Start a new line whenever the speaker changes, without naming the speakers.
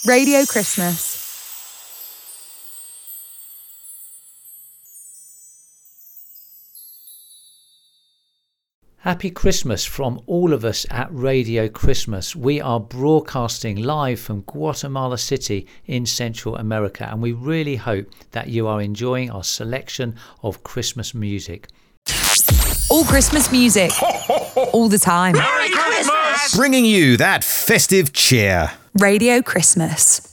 Radio Christmas.
Happy Christmas from all of us at Radio Christmas. We are broadcasting live from Guatemala City in Central America, and we really hope that you are enjoying our selection of Christmas music.
All Christmas music, all the time.
Merry Christmas! Bringing you that festive cheer.
Radio Christmas.